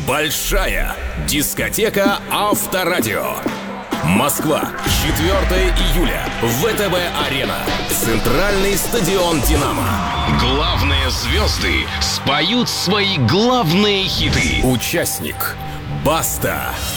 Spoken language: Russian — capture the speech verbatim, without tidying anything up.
Большая дискотека Авторадио. Москва, четвёртого июля. ВТБ-арена. Центральный стадион «Динамо». Главные звезды споют свои главные хиты. Участник Баста.